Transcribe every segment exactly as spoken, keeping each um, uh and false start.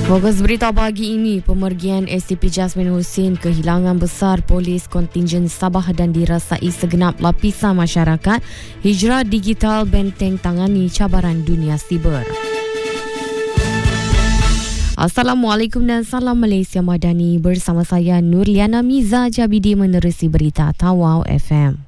Fokus berita pagi ini, pemergian S T P Jasmine Hussein kehilangan besar polis kontingen Sabah dan dirasai segenap lapisan masyarakat. Hijrah digital benteng tangani cabaran dunia siber. Assalamualaikum dan salam Malaysia Madani. Bersama saya Nurliana Miza Jabidi menerusi berita Tawau F M.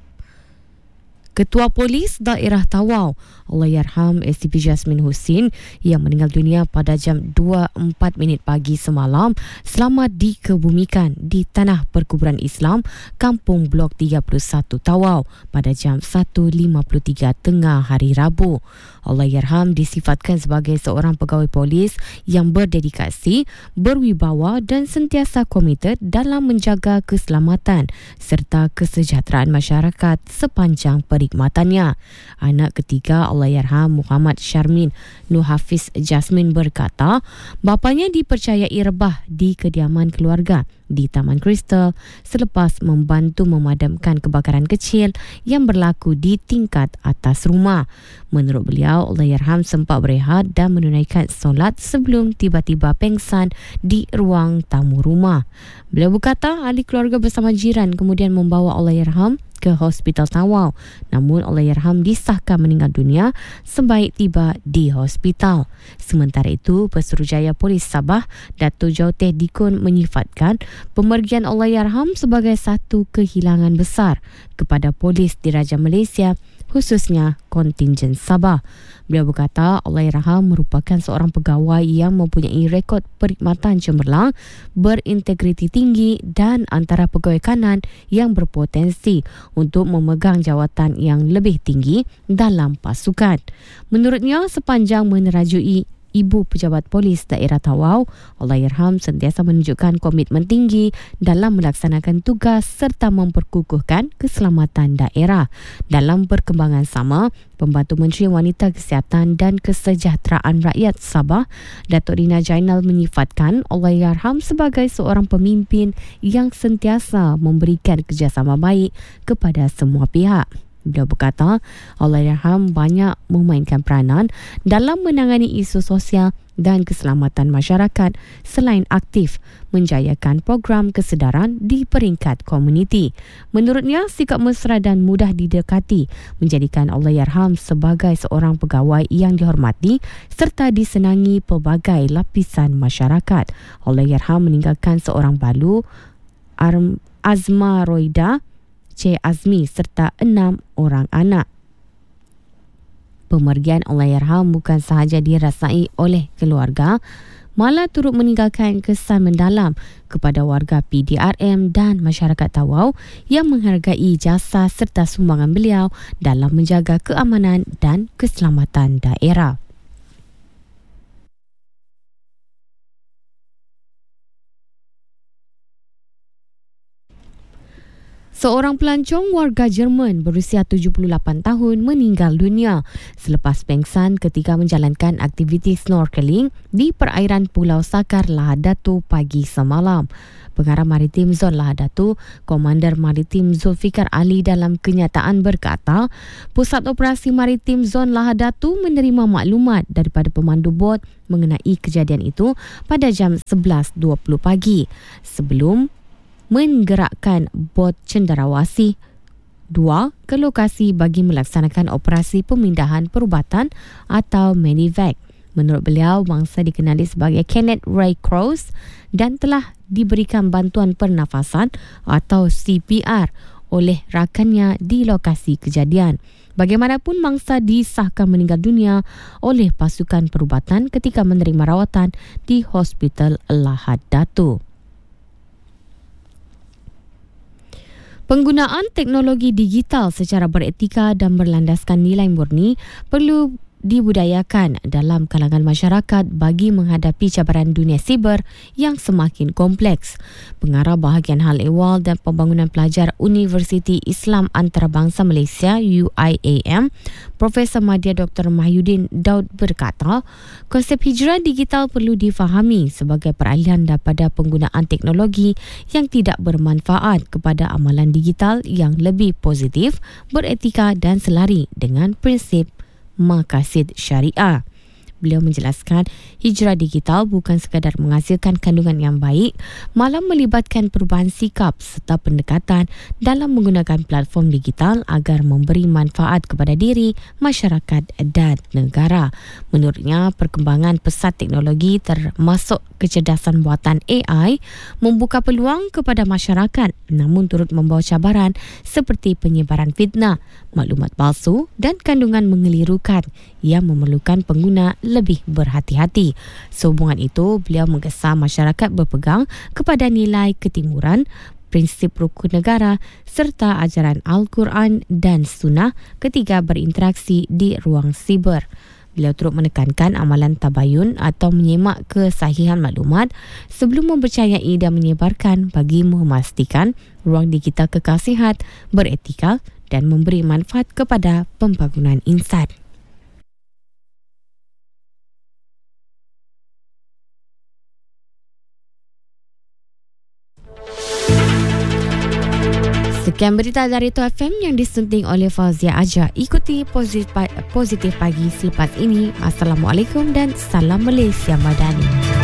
Ketua Polis Daerah Tawau, Allahyarham S T P Jasmine Hussein yang meninggal dunia pada jam dua empat minit pagi semalam selamat dikebumikan di Tanah Perkuburan Islam Kampung Blok tiga puluh satu Tawau pada jam satu lima puluh tiga tengah hari Rabu. Allahyarham disifatkan sebagai seorang pegawai polis yang berdedikasi, berwibawa dan sentiasa komited dalam menjaga keselamatan serta kesejahteraan masyarakat sepanjang perjalanan perkhidmatannya. Anak ketiga Allahyarham Muhammad Syarmin Nur Hafiz Jasmine berkata, bapanya dipercayai rebah di kediaman keluarga di Taman Kristal selepas membantu memadamkan kebakaran kecil yang berlaku di tingkat atas rumah. Menurut beliau, Allahyarham sempat berehat dan menunaikan solat sebelum tiba-tiba pengsan di ruang tamu rumah. Beliau berkata, ahli keluarga bersama jiran kemudian membawa Allahyarham ke Hospital Tawau. Namun Allahyarham disahkan meninggal dunia sebaik tiba di hospital. Sementara itu, Pesuruhjaya Polis Sabah, Dato' Jauteh Dikun menyifatkan pemergian Allahyarham sebagai satu kehilangan besar kepada polis diraja Malaysia, khususnya kontingen Sabah. Beliau berkata Allahyarham merupakan seorang pegawai yang mempunyai rekod perkhidmatan cemerlang, berintegriti tinggi dan antara pegawai kanan yang berpotensi untuk memegang jawatan yang lebih tinggi dalam pasukan. Menurutnya, sepanjang menerajui Ibu Pejabat Polis Daerah Tawau, Allahyarham sentiasa menunjukkan komitmen tinggi dalam melaksanakan tugas serta memperkukuhkan keselamatan daerah. Dalam perkembangan sama, Pembantu Menteri Wanita Kesihatan dan Kesejahteraan Rakyat Sabah, Datuk Rina Jainal menyifatkan Allahyarham sebagai seorang pemimpin yang sentiasa memberikan kerjasama baik kepada semua pihak. Beliau berkata, Allahyarham banyak memainkan peranan dalam menangani isu sosial dan keselamatan masyarakat selain aktif menjayakan program kesedaran di peringkat komuniti. Menurutnya, sikap mesra dan mudah didekati menjadikan Allahyarham sebagai seorang pegawai yang dihormati serta disenangi pelbagai lapisan masyarakat. Allahyarham meninggalkan seorang balu, Arm Azma Roida, Cik Azmi serta enam orang anak. Pemergian Allahyarham bukan sahaja dirasai oleh keluarga, malah turut meninggalkan kesan mendalam kepada warga P D R M dan masyarakat Tawau yang menghargai jasa serta sumbangan beliau dalam menjaga keamanan dan keselamatan daerah. Seorang pelancong warga Jerman berusia tujuh puluh lapan tahun meninggal dunia selepas pengsan ketika menjalankan aktiviti snorkeling di perairan Pulau Sakar, Lahad Datu pagi semalam. Pengarah Maritim Zon Lahad Datu, Komander Maritim Zulfikar Ali dalam kenyataan berkata, Pusat Operasi Maritim Zon Lahad Datu menerima maklumat daripada pemandu bot mengenai kejadian itu pada jam sebelas dua puluh pagi sebelum menggerakkan bot cenderawasih dua ke lokasi bagi melaksanakan operasi pemindahan perubatan atau medevac. Menurut beliau, mangsa dikenali sebagai Kenneth Ray Cross dan telah diberikan bantuan pernafasan atau C P R oleh rakannya di lokasi kejadian. Bagaimanapun, mangsa disahkan meninggal dunia oleh pasukan perubatan ketika menerima rawatan di Hospital Lahad Datu. Penggunaan teknologi digital secara beretika dan berlandaskan nilai murni perlu dibudayakan dalam kalangan masyarakat bagi menghadapi cabaran dunia siber yang semakin kompleks. Pengarah Bahagian Hal Ehwal dan Pembangunan Pelajar Universiti Islam Antarabangsa Malaysia U I A M, Profesor Madya Doktor Mahyudin Daud berkata, konsep hijrah digital perlu difahami sebagai peralihan daripada penggunaan teknologi yang tidak bermanfaat kepada amalan digital yang lebih positif, beretika dan selari dengan prinsip maqasid syariah. beliau menjelaskan hijrah digital bukan sekadar menghasilkan kandungan yang baik, malah melibatkan perubahan sikap serta pendekatan dalam menggunakan platform digital agar memberi manfaat kepada diri, masyarakat dan negara. Menurutnya, perkembangan pesat teknologi termasuk kecerdasan buatan A I membuka peluang kepada masyarakat, namun turut membawa cabaran seperti penyebaran fitnah, maklumat palsu dan kandungan mengelirukan yang memerlukan pengguna lebih berhati-hati. Sehubungan itu, beliau menggesa masyarakat berpegang kepada nilai ketimuran, prinsip rukun negara serta ajaran Al-Quran dan Sunnah ketika berinteraksi di ruang siber. Beliau turut menekankan amalan tabayun atau menyemak kesahihan maklumat sebelum mempercayai dan menyebarkan bagi memastikan ruang digital kekal sihat, beretika dan memberi manfaat kepada pembangunan insan. Sekian berita dari T O F M yang disunting oleh Fauzia Aja. Ikuti Positif, Positif Pagi selepas ini. Assalamualaikum dan salam Malaysia Madani.